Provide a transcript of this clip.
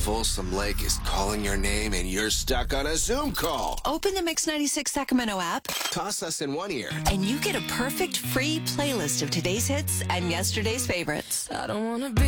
Folsom Lake is calling your name and you're stuck on a Zoom call. Open the Mix 96 Sacramento app, Toss us in one ear. and you get a perfect free playlist of today's hits and yesterday's favorites. I don't wanna be